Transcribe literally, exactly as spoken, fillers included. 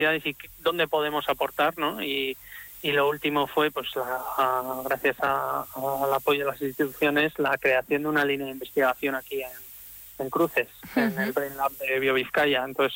y dónde podemos aportar, ¿no? Y, y lo último fue, pues, la, a, gracias a, a, al apoyo de las instituciones, la creación de una línea de investigación aquí en, en Cruces, uh-huh. en el Brain Lab de BioVizcaya. Entonces,